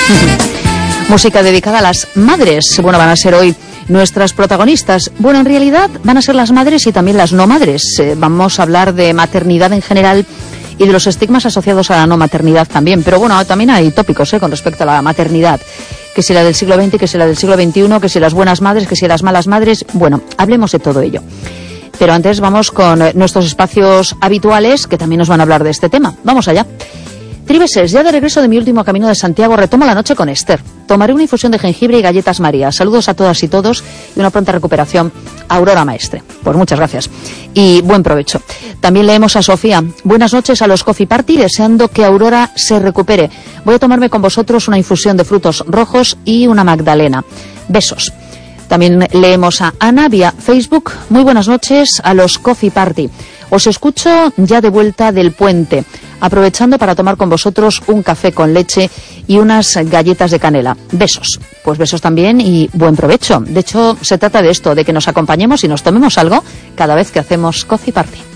Música dedicada a las madres. Bueno, van a ser hoy nuestras protagonistas. Bueno, en realidad van a ser las madres y también las no madres. Vamos a hablar de maternidad en general y de los estigmas asociados a la no maternidad también. Pero bueno, también hay tópicos con respecto a la maternidad. Que si la del siglo XX, que si la del siglo XXI, que si las buenas madres, que si las malas madres. Bueno, hablemos de todo ello. Pero antes vamos con nuestros espacios habituales que también nos van a hablar de este tema. Vamos allá. Tribeses, ya de regreso de mi último camino de Santiago, retomo la noche con Esther. Tomaré una infusión de jengibre y galletas María. Saludos a todas y todos y una pronta recuperación a Aurora Maestre. Pues muchas gracias y buen provecho. También leemos a Sofía. Buenas noches a los Coffee Party, deseando que Aurora se recupere. Voy a tomarme con vosotros una infusión de frutos rojos y una magdalena. Besos. También leemos a Ana vía Facebook. Muy buenas noches a los Coffee Party. Os escucho ya de vuelta del puente, aprovechando para tomar con vosotros un café con leche y unas galletas de canela. Besos. Pues besos también y buen provecho. De hecho, se trata de esto, de que nos acompañemos y nos tomemos algo cada vez que hacemos Coffee Party.